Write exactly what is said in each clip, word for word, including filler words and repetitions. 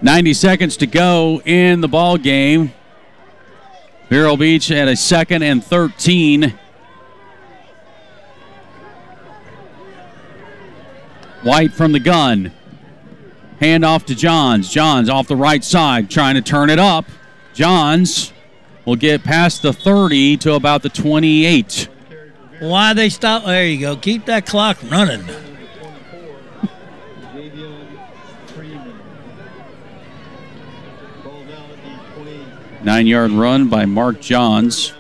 ninety seconds to go in the ball game. Vero Beach at a second and thirteen. White from the gun. Hand off to Johns. Johns off the right side, trying to turn it up. Johns will get past the thirty to about the twenty-eight. Why they stop? There you go. Keep that clock running. Nine-yard run by Mark Johns.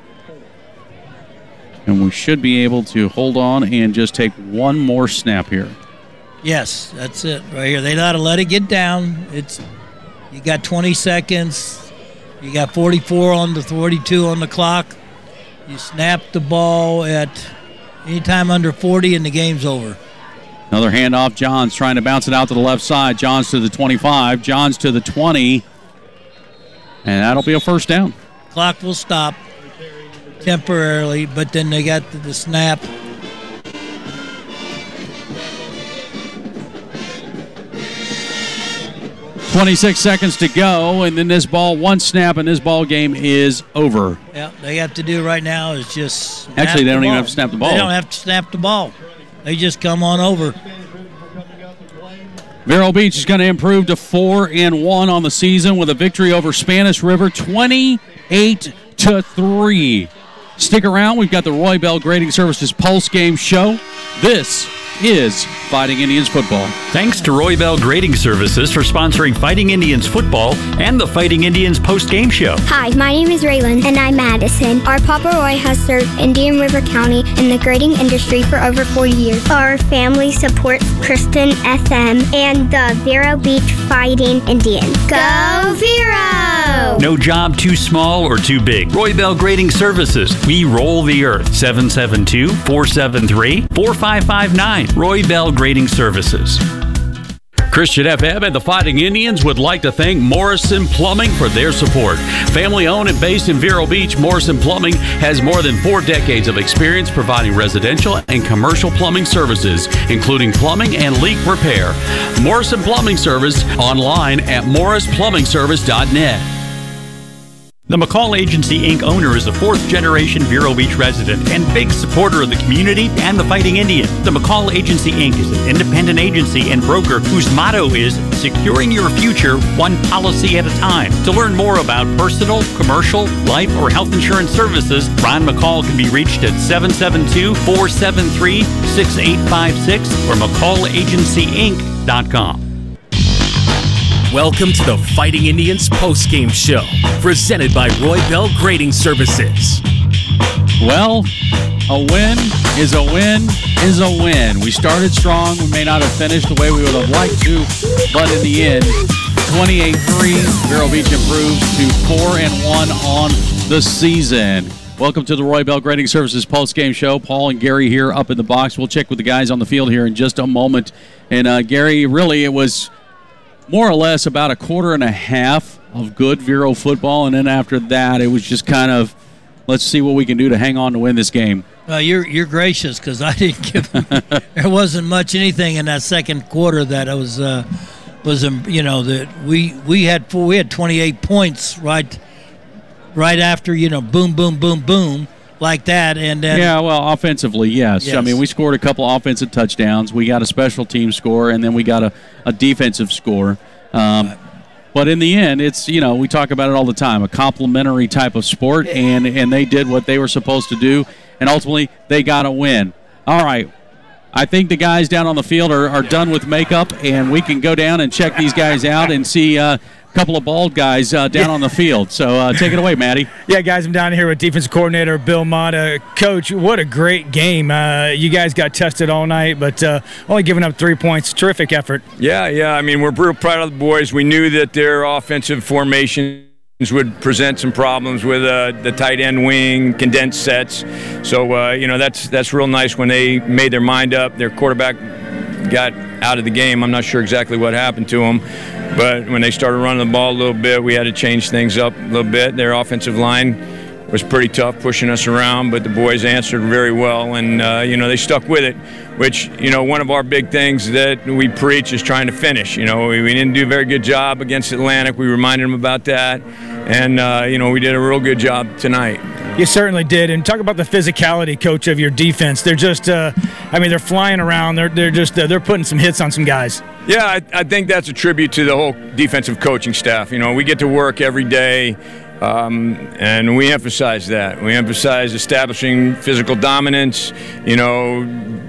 And we should be able to hold on and just take one more snap here. Yes, that's it right here. They gotta let it get down. It's you got twenty seconds. You got forty-four on the forty-two on the clock. You snap the ball at any time under forty, and the game's over. Another handoff. Johns trying to bounce it out to the left side. Johns to the twenty-five. Johns to the twenty. And that'll be a first down. Clock will stop temporarily, but then they got the, the snap. twenty-six seconds to go, and then this ball, one snap, and this ball game is over. Yeah, they have to do right now is just snap Actually, they the don't even ball. have to snap the ball. They don't have to snap the ball. They just come on over. Vero Beach is going to improve to four and one on the season with a victory over Spanish River, twenty-eight to three. Stick around. We've got the Roy Bell Grading Services Pulse Game Show. This is Fighting Indians football. Thanks to Roy Bell Grading Services for sponsoring Fighting Indians football and the Fighting Indians post-game show. Hi, my name is Raylan, and I'm Madison. Our Papa Roy has served Indian River County in the grading industry for over forty years. Our family supports Kristen F M and the Vero Beach Fighting Indians. Go Vero! No job too small or too big. Roy Bell Grading Services. We roll the earth. seven seven two, four seven three, four five five nine. Roy Bell Grading Services. Christian F M and the Fighting Indians would like to thank Morrison Plumbing for their support. Family owned and based in Vero Beach, Morrison Plumbing has more than four decades of experience providing residential and commercial plumbing services, including plumbing and leak repair. Morrison Plumbing Service online at morris plumbing service dot net. The McCall Agency, Incorporated owner is a fourth-generation Vero Beach resident and big supporter of the community and the Fighting Indians. The McCall Agency, Incorporated is an independent agency and broker whose motto is securing your future one policy at a time. To learn more about personal, commercial, life, or health insurance services, Ron McCall can be reached at seven seven two, four seven three, six eight five six or mccall agency inc dot com. Welcome to the Fighting Indians postgame show, presented by Roy Bell Grading Services. Well, a win is a win is a win. We started strong. We may not have finished the way we would have liked to, but in the end, twenty-eight three, Vero Beach improves to four and one on the season. Welcome to the Roy Bell Grading Services postgame show. Paul and Gary here up in the box. We'll check with the guys on the field here in just a moment. And uh, Gary, really, it was more or less about a quarter and a half of good Vero football, and then after that, it was just kind of, let's see what we can do to hang on to win this game. Well, you're you're gracious because I didn't give. There wasn't much anything in that second quarter that I was uh, was um, you know that we we had four, we had twenty-eight points right right after you know boom boom boom boom like that, and then yeah, well, offensively, yes. yes. I mean, we scored a couple offensive touchdowns. We got a special team score, and then we got a, a defensive score. Um, but in the end, it's, you know, we talk about it all the time, a complementary type of sport, and, and they did what they were supposed to do, and ultimately they got a win. All right. I think the guys down on the field are, are done with makeup, and we can go down and check these guys out and see uh, a couple of bald guys uh, down yeah. on the field. So uh, take it away, Matty. Yeah, guys, I'm down here with defensive coordinator Bill Mott. Coach, what a great game. Uh, you guys got tested all night, but uh, only giving up three points. Terrific effort. Yeah, yeah. I mean, we're real proud of the boys. We knew that their offensive formation would present some problems with uh, the tight end wing, condensed sets. So, uh, you know, that's that's real nice when they made their mind up. Their quarterback got out of the game. I'm not sure exactly what happened to him. But when they started running the ball a little bit, we had to change things up a little bit. Their offensive line was pretty tough, pushing us around, but the boys answered very well, and uh, you know, they stuck with it, which, you know, one of our big things that we preach is trying to finish. You know, we, we didn't do a very good job against Atlantic. We reminded them about that, and uh, you know, we did a real good job tonight. You certainly did. And talk about the physicality, Coach, of your defense. They're just, uh, I mean, they're flying around. They're they're just uh, they're putting some hits on some guys. Yeah, I, I think that's a tribute to the whole defensive coaching staff. You know, we get to work every day, um, and we emphasize that. We emphasize establishing physical dominance, you know,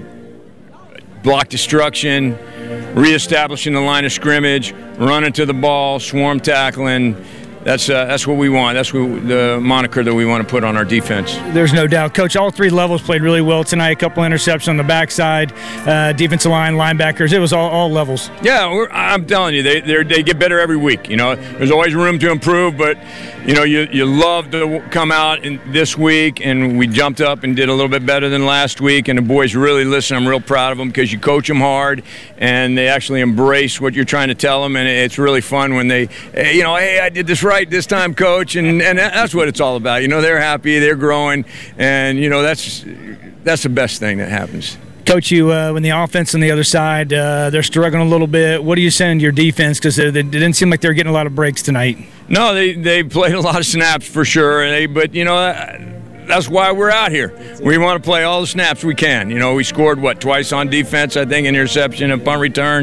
block destruction, reestablishing the line of scrimmage, running to the ball, swarm tackling. That's uh, that's what we want. That's what, the moniker that we want to put on our defense. There's no doubt. Coach, all three levels played really well tonight. A couple interceptions on the backside, uh, defensive line, linebackers. It was all, all levels. Yeah, we're, I'm telling you, they they get better every week. You know, there's always room to improve, but, you know, you, you love to come out in this week, and we jumped up and did a little bit better than last week, and the boys really listen. I'm real proud of them because you coach them hard, and they actually embrace what you're trying to tell them, and it's really fun when they, you know, hey, I did this right this time, Coach, and, and that's what it's all about. You know, they're happy, they're growing, and, you know, that's that's the best thing that happens. Coach, you uh, when the offense on the other side, uh, they're struggling a little bit. What do you send your defense? Because they, they didn't seem like they were getting a lot of breaks tonight. No, they, they played a lot of snaps for sure, and they, but, you know, that's why we're out here. We want to play all the snaps we can. You know, we scored, what, twice on defense, I think, an interception, a punt return.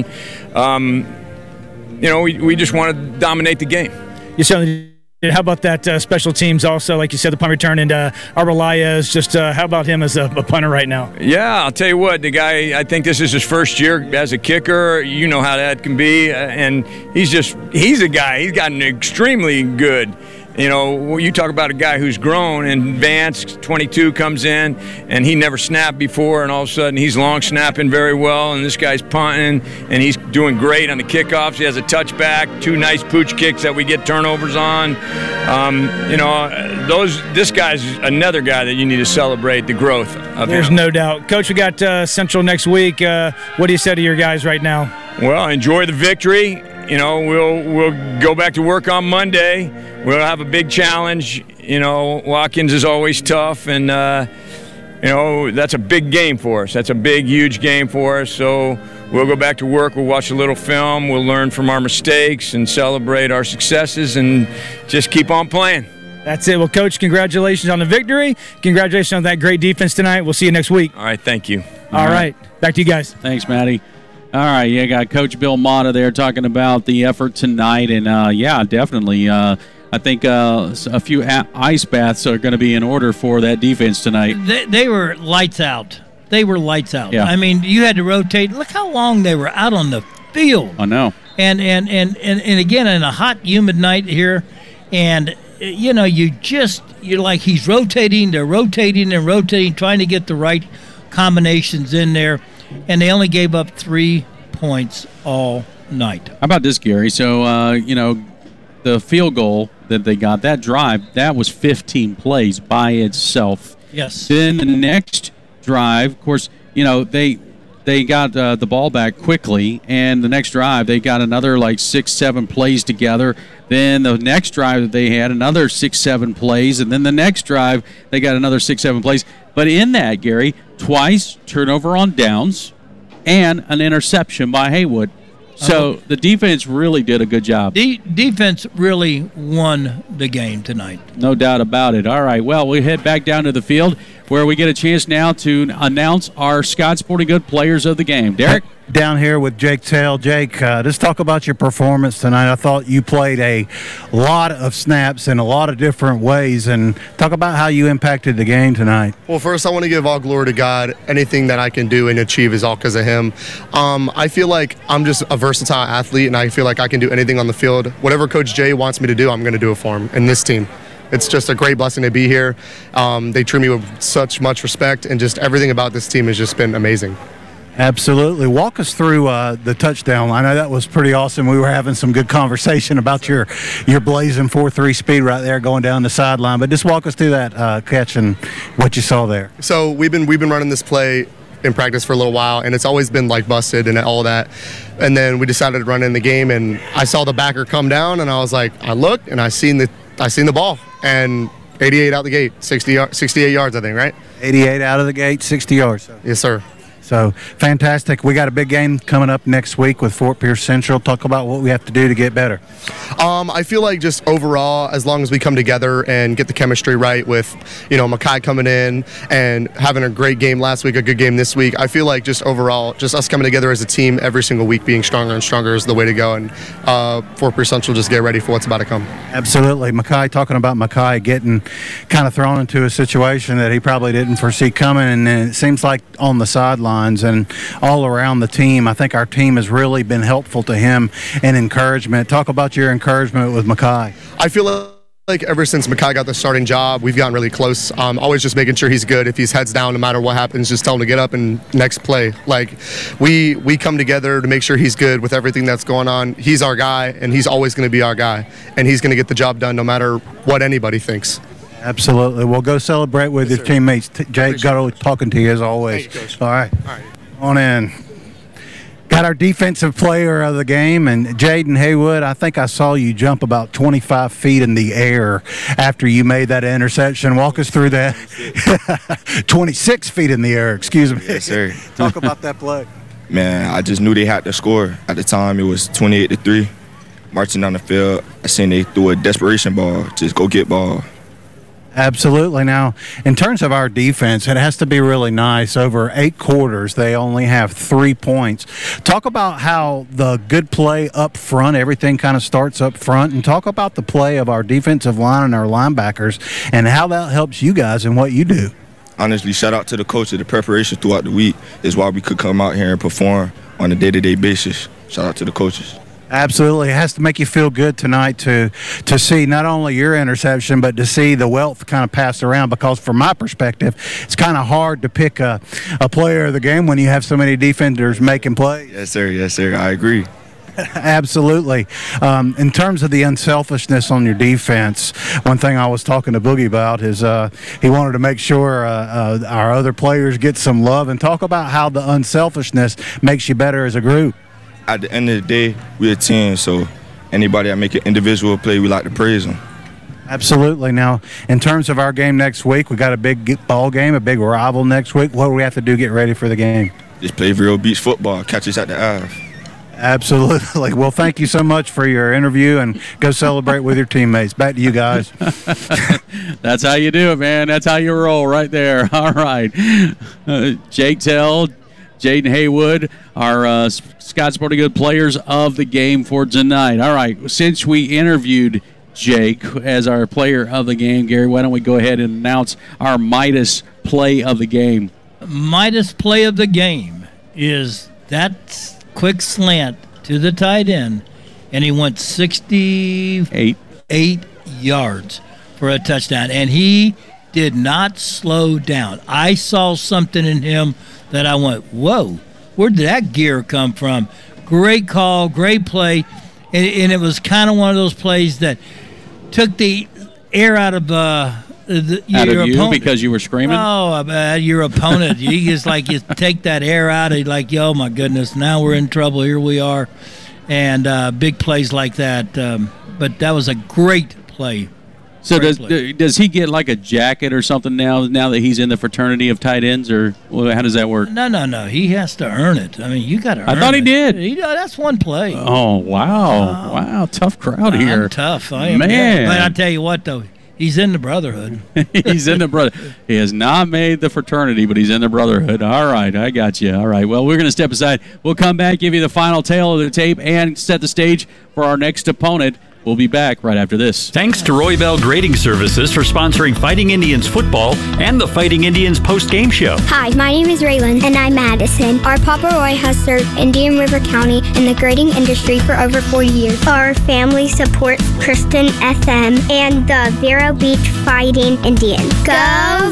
Um, you know, we, we just want to dominate the game. You certainly did. How about that uh, special teams also? Like you said, the punt return, and uh, Arbalaya is just uh, – how about him as a, a punter right now? Yeah, I'll tell you what, the guy, I think this is his first year as a kicker. You know how that can be. And he's just – he's a guy. He's gotten extremely good. You know, you talk about a guy who's grown, and Vance, twenty-two, comes in, and he never snapped before, and all of a sudden he's long snapping very well, and this guy's punting, and he's doing great on the kickoffs. He has a touchback, two nice pooch kicks that we get turnovers on. Um, you know, those. This guy's another guy that you need to celebrate the growth of. There's him. no doubt. Coach, we got uh, Central next week. Uh, what do you say to your guys right now? Well, enjoy the victory. You know, we'll we'll go back to work on Monday. We'll have a big challenge. You know, Watkins is always tough, and uh, you know, that's a big game for us. That's a big, huge game for us. So we'll go back to work. We'll watch a little film. We'll learn from our mistakes and celebrate our successes, and just keep on playing. That's it. Well, Coach, congratulations on the victory. Congratulations on that great defense tonight. We'll see you next week. All right, thank you. All, All right. right, back to you guys. Thanks, Matty. All right, you got Coach Bill Mata there talking about the effort tonight, and uh, yeah, definitely. Uh, I think uh, a few a- ice baths are going to be in order for that defense tonight. They, they were lights out. They were lights out. Yeah. I mean, you had to rotate. Look how long they were out on the field. I know. And and, and, and, and again, in a hot, humid night here, and, you know, you just, you're like, he's rotating, they're rotating and rotating, trying to get the right combinations in there. And they only gave up three points all night. How about this, Gary? So, uh, you know, the field goal that they got, that drive, that was fifteen plays by itself. Yes. Then the next drive, of course, you know, they they got uh, the ball back quickly, and the next drive they got another like six, seven plays together. Then the next drive that they had another six, seven plays, and then the next drive they got another six, seven plays. But in that, Gary, twice turnover on downs and an interception by Haywood. So uh, the defense really did a good job. De- defense really won the game tonight. No doubt about it. All right, well, we head back down to the field where we get a chance now to announce our Scott Sporting Good players of the game. Derek? Down here with Jake Tell. Jake, uh, just talk about your performance tonight. I thought you played a lot of snaps in a lot of different ways, and talk about how you impacted the game tonight. Well, first, I want to give all glory to God. Anything that I can do and achieve is all because of Him. Um, I feel like I'm just a versatile athlete, and I feel like I can do anything on the field. Whatever Coach Jay wants me to do, I'm going to do it for him and this team. It's just a great blessing to be here. Um, they treat me with such much respect, and just everything about this team has just been amazing. Absolutely. Walk us through uh, the touchdown. I know that was pretty awesome. We were having some good conversation about your your blazing four three speed right there going down the sideline. But just walk us through that uh, catch and what you saw there. So we've been we've been running this play in practice for a little while, and it's always been like busted and all that. And then we decided to run in the game, and I saw the backer come down, and I was like, I looked and I seen the I seen the ball, and eighty-eight out the gate, sixty, sixty-eight yards, I think, right? eighty-eight out of the gate, sixty yards. Yes, sir. So, fantastic. We got a big game coming up next week with Fort Pierce Central. Talk about what we have to do to get better. Um, I feel like just overall, as long as we come together and get the chemistry right with, you know, Makai coming in and having a great game last week, a good game this week, I feel like just overall, just us coming together as a team every single week being stronger and stronger is the way to go. And uh, Fort Pierce Central just get ready for what's about to come. Absolutely. Makai, talking about Makai getting kind of thrown into a situation that he probably didn't foresee coming, and it seems like on the sideline and all around the team, I think our team has really been helpful to him in encouragement. Talk about your encouragement with Makai. I feel like ever since Makai got the starting job, we've gotten really close. Um, always just making sure he's good. If he's heads down, no matter what happens, just tell him to get up and next play. Like we we come together to make sure he's good with everything that's going on. He's our guy, and he's always going to be our guy, and he's going to get the job done no matter what anybody thinks. Absolutely. Well, go celebrate with yes, your sir. teammates. Jake, got talking to you as always. You, Coach. All right. All right. On in. Got our defensive player of the game, and Jaden Haywood, I think I saw you jump about twenty-five feet in the air after you made that interception. Walk us through that. twenty-six feet in the air, excuse me. Yes, sir. Talk about that play. Man, I just knew they had to score. At the time, it was twenty-eight to three. Marching down the field, I seen they threw a desperation ball, just go get ball. Absolutely. Now, in terms of our defense, it has to be really nice. Over eight quarters, they only have three points. Talk about how the good play up front, everything kind of starts up front, and talk about the play of our defensive line and our linebackers and how that helps you guys and what you do. Honestly, shout out to the coach. The preparation throughout the week is why we could come out here and perform on a day-to-day basis. Shout out to the coaches. Absolutely. It has to make you feel good tonight to to see not only your interception, but to see the wealth kind of passed around, because from my perspective, it's kind of hard to pick a, a player of the game when you have so many defenders making plays. Yes, sir. Yes, sir. I agree. Absolutely. Um, in terms of the unselfishness on your defense, one thing I was talking to Boogie about is uh, he wanted to make sure uh, uh, our other players get some love, and talk about how the unselfishness makes you better as a group. At the end of the day, we're a team, so anybody that make an individual play, we like to praise them. Absolutely. Now, in terms of our game next week, we got a big ball game, a big rival next week. What do we have to do to get ready for the game? Just play Vero Beach football, catch us at the Ave. Absolutely. Well, thank you so much for your interview, and go celebrate with your teammates. Back to you guys. That's how you do it, man. That's how you roll right there. All right. Uh, Jake Tell, Jaden Haywood, our uh, Scott Sporting Good players of the game for tonight. All right, since we interviewed Jake as our player of the game, Gary, why don't we go ahead and announce our Midas play of the game? Midas play of the game is that quick slant to the tight end, and he went sixty-eight Eight yards for a touchdown, and he did not slow down. I saw something in him that I went, whoa, where did that gear come from? Great call, great play, and, and it was kind of one of those plays that took the air out of uh, the, out your of you opponent. Because you were screaming? Oh, uh, your opponent. You just like you take that air out of like, oh my goodness, now we're in trouble. Here we are, and uh, big plays like that. Um, but that was a great play. So does does he get like a jacket or something now? Now that he's in the fraternity of tight ends, or well, how does that work? No, no, no. He has to earn it. I mean, you got to. earn I thought it. he did. He, that's one play. Oh wow, wow, wow. Tough crowd I'm here. tough. I am. Man, But I tell you what, though, he's in the brotherhood. He's in the brother. He has not made the fraternity, but he's in the brotherhood. All right, I got you. All right. Well, we're going to step aside. We'll come back, give you the final tale of the tape, and set the stage for our next opponent. We'll be back right after this. Thanks to Roy Bell Grading Services for sponsoring Fighting Indians football and the Fighting Indians post-game show. Hi, my name is Raylan, and I'm Madison. Our Papa Roy has served Indian River County in the grading industry for over forty years. Our family supports Kristen F M and the Vero Beach Fighting Indians. Go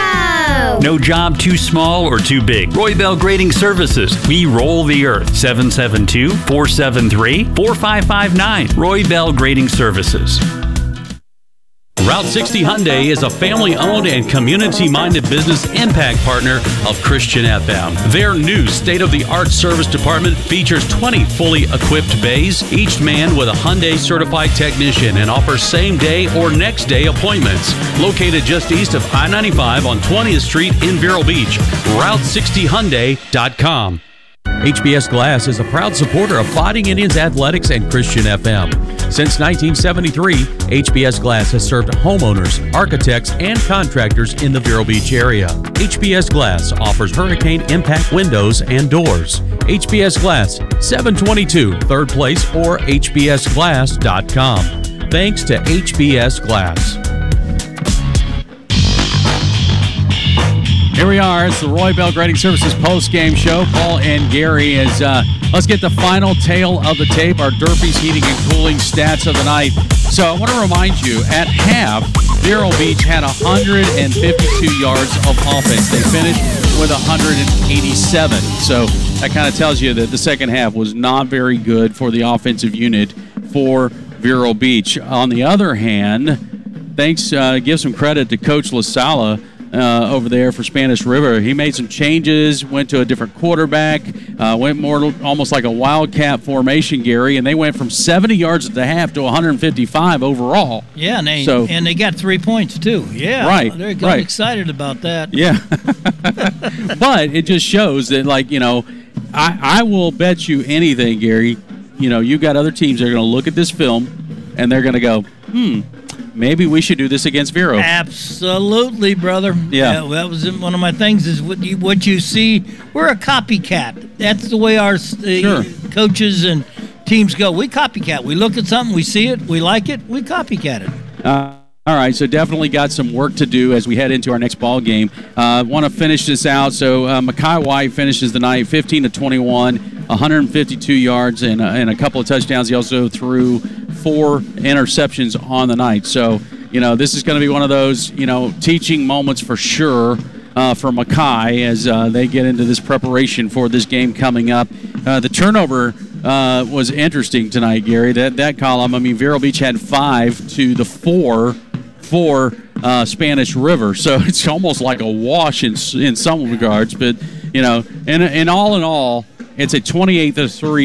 Vero! No job too small or too big. Roy Bell Grading Services. We roll the earth. seven seven two, four seven three, four five five nine. Roy Bell Grading Services. Route sixty Hyundai is a family-owned and community-minded business impact partner of Christian F M. Their new state-of-the-art service department features twenty fully equipped bays, each manned with a Hyundai certified technician, and offers same-day or next-day appointments. Located just east of I ninety-five on twentieth Street in Vero Beach. Route sixty Hyundai dot com. H B S Glass is a proud supporter of Fighting Indians Athletics and Christian F M. Since nineteen seventy-three, H B S Glass has served homeowners, architects, and contractors in the Vero Beach area. H B S Glass offers hurricane impact windows and doors. H B S Glass, seven twenty-two third Place or H B S glass dot com. Thanks to H B S Glass. Here we are. It's the Roy Bell Grading Services post-game show. Paul and Gary is, uh, let's get the final tale of the tape, our Durfee's Heating and Cooling stats of the night. So I want to remind you, at half, Vero Beach had one hundred fifty-two yards of offense. They finished with one hundred eighty-seven. So that kind of tells you that the second half was not very good for the offensive unit for Vero Beach. On the other hand, thanks, uh, give some credit to Coach LaSala, Uh, over there for Spanish River. He made some changes, went to a different quarterback, uh, went more almost like a wildcat formation, Gary, and they went from seventy yards at the half to one hundred fifty-five overall. Yeah, and they, so, and they got three points too. Yeah, right. They're right. excited about that. Yeah. But it just shows that, like, you know, I, I will bet you anything, Gary, you know, you've got other teams that are going to look at this film and they're going to go, hmm, maybe we should do this against Vero. Absolutely, brother. Yeah. yeah that was one of my things is what you, what you see. We're a copycat. That's the way our uh, sure. coaches and teams go. We copycat. We look at something, we see it, we like it, we copycat it. Uh, all right, so definitely got some work to do as we head into our next ball game. Uh, want to finish this out. So uh, Mekhi White finishes the night fifteen to twenty-one, one hundred fifty-two yards and, uh, and a couple of touchdowns. He also threw four interceptions on the night. So, you know, this is going to be one of those, you know, teaching moments for sure uh, for Mekhi as uh, they get into this preparation for this game coming up. Uh, the turnover uh, was interesting tonight, Gary. That that column, I mean, Vero Beach had five to the four for uh, Spanish River. So it's almost like a wash in in some regards. But, you know, and, and all in all, it's a twenty-eight to three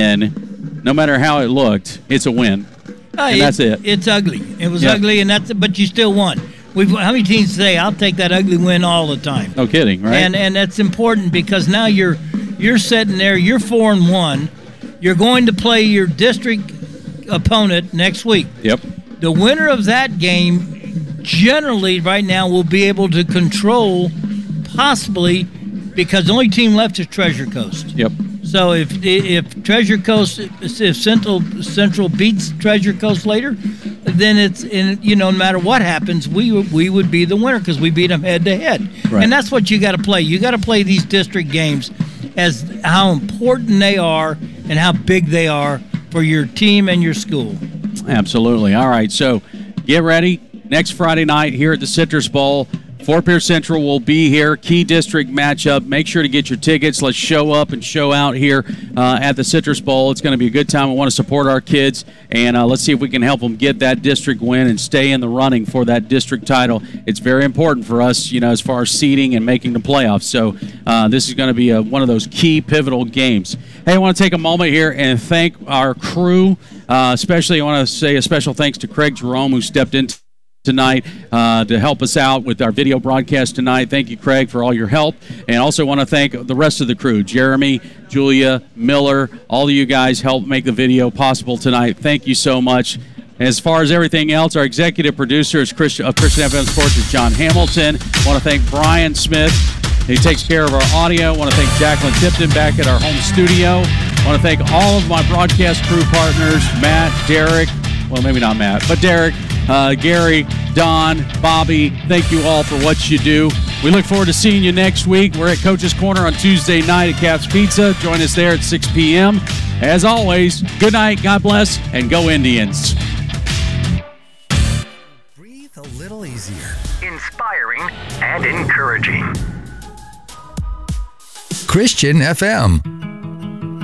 win. No matter how it looked, it's a win. Uh, and it, that's it. It's ugly. It was yeah. ugly, and that's but you still won. We've how many teams say I'll take that ugly win all the time? No kidding, right? And and that's important because now you're you're sitting there. You're four and one. You're going to play your district opponent next week. Yep. The winner of that game generally right now will be able to control possibly because the only team left is Treasure Coast. Yep. So if if Treasure Coast, if Central Central beats Treasure Coast later, then it's in you know no matter what happens, we we would be the winner because we beat them head to head, right. And that's what you got to play. You got to play these district games as how important they are and how big they are for your team and your school. Absolutely. All right, so get ready next Friday night here at the Citrus Bowl. Fort Pierce Central will be here. Key district matchup. Make sure to get your tickets. Let's show up and show out here uh, at the Citrus Bowl. It's going to be a good time. We want to support our kids, and uh, let's see if we can help them get that district win and stay in the running for that district title. It's very important for us, you know, as far as seeding and making the playoffs. So uh, this is going to be a, one of those key pivotal games. Hey, I want to take a moment here and thank our crew. Uh, especially, I want to say a special thanks to Craig Jerome, who stepped in tonight uh, to help us out with our video broadcast tonight. Thank you, Craig, for all your help. And also want to thank the rest of the crew, Jeremy, Julia, Miller, all of you guys helped make the video possible tonight. Thank you so much. As far as everything else, our executive producer is Christian, of Christian F M Sports is John Hamilton. I want to thank Brian Smith. He takes care of our audio. I want to thank Jacqueline Tipton back at our home studio. I want to thank all of my broadcast crew partners, Matt, Derek, well, maybe not Matt, but Derek, Uh, Gary, Don, Bobby, thank you all for what you do. We look forward to seeing you next week. We're at Coach's Corner on Tuesday night at Cap's Pizza. Join us there at six p.m. As always, good night, God bless, and go Indians. Breathe a little easier. Inspiring and encouraging. Christian F M.